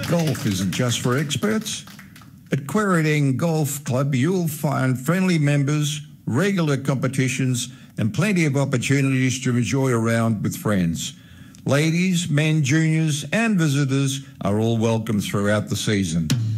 Golf isn't just for experts. At Quairading Golf Club, you'll find friendly members, regular competitions, and plenty of opportunities to enjoy a round with friends. Ladies, men, juniors, and visitors are all welcome throughout the season.